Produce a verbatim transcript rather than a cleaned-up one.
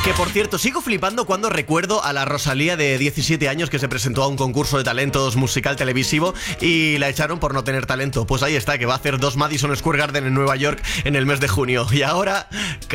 Que por cierto, sigo flipando cuando recuerdo a la Rosalía de diecisiete años que se presentó a un concurso de talentos musical televisivo y la echaron por no tener talento. Pues ahí está, que va a hacer dos Madison Square Garden en Nueva York en el mes de junio. Y ahora...